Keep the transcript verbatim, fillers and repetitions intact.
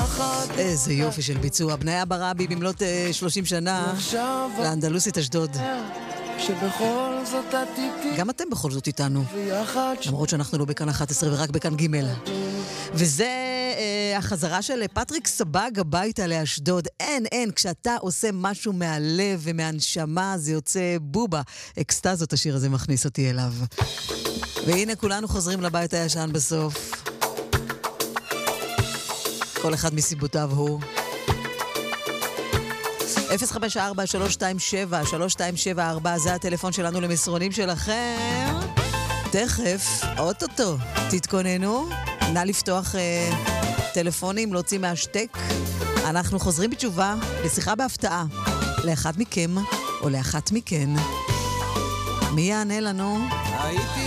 איזה יופי של ביצוע. בניה ברבי במלאת שלושים שנה לאנדלוסית אשדוד. שבכל זאת את איתי, גם אתם בכל זאת איתנו, למרות שאנחנו לא בכאן אחת עשרה ורק בכאן ג'. וזה אה, החזרה של פטריק סבג הביתה לאשדוד. אין, אין, כשאתה עושה משהו מהלב ומהנשמה, זה יוצא בובה. אקסטזות השיר הזה מכניס אותי אליו. והנה כולנו חוזרים לבית הישן בסוף. כל אחד מסיבותיו הוא. אפס חמש ארבע שלוש שתיים שבע שלוש שתיים שבע ארבע, זה הטלפון שלנו למסרונים שלכם. תכף, אוטוטו, תתכוננו. נא לפתוח אה, טלפונים, להוציא מהשטק. אנחנו חוזרים בתשובה לשיחה בהפתעה. לאחד מכם או לאחת מכן. מי יענה לנו? הייתי